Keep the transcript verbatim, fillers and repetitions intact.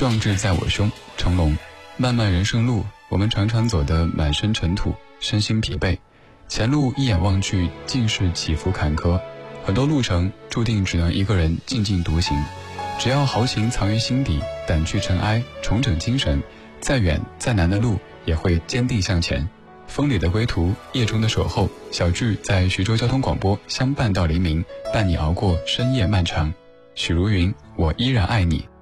壮志在我胸，成龙。漫漫人生路，我们常常走得满身尘土，身心疲惫，前路一眼望去尽是起伏坎坷，很多路程注定只能一个人静静独行。只要豪情藏于心底，掸去尘埃，重整精神，再远再难的路也会坚定向前。风里的归途，夜中的守候，小聚在徐州交通广播，相伴到黎明，伴你熬过深夜漫长。许茹芸，我依然爱你。